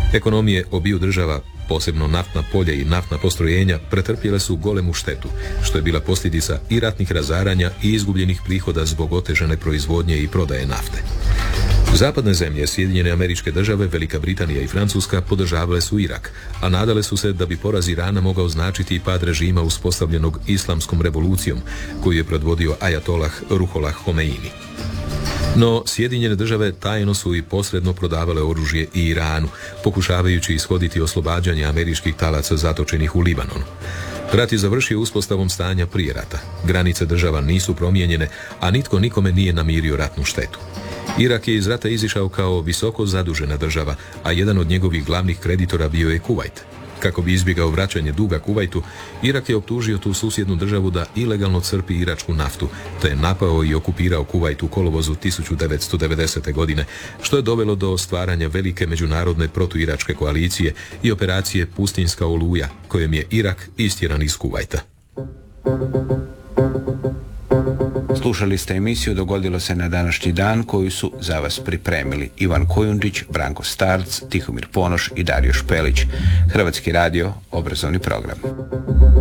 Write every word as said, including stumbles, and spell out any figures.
Ekonomije obiju država, posebno naftna polja i naftna postrojenja, pretrpjele su golemu štetu, što je bila posljedica i ratnih razaranja i izgubljenih prihoda zbog otežane proizvodnje i prodaje nafte. Zapadne zemlje, Sjedinjene Američke Države, Velika Britanija i Francuska podržavale su Irak, a nadale su se da bi poraz Irana mogao značiti i pad režima uspostavljenog islamskom revolucijom, koju je predvodio ajatolah Ruhollah Homeini. No, Sjedinjene Države tajno su i posredno prodavale oružje i Iranu, pokušavajući ishoditi oslobađanje američkih talaca zatočenih u Libanonu. Rat je završio uspostavom stanja prije rata. Granice država nisu promijenjene, a nitko nikome nije namirio ratnu štetu. Irak je iz rata izišao kao visoko zadužena država, a jedan od njegovih glavnih kreditora bio je Kuvajt. Kako bi izbjegao vraćanje duga Kuvajtu, Irak je optužio tu susjednu državu da ilegalno crpi iračku naftu, te je napao i okupirao Kuvajt u kolovozu tisuću devetsto devedesete. godine, što je dovelo do stvaranja velike međunarodne protuiračke koalicije i operacije Pustinjska oluja, kojom je Irak istjeran iz Kuvajta. Slušali ste emisiju Dogodilo se na današnji dan, koju su za vas pripremili Ivan Kojundžić, Branko Starc, Tihomir Ponoš i Dario Špelić. Hrvatski radio, obrazovni program.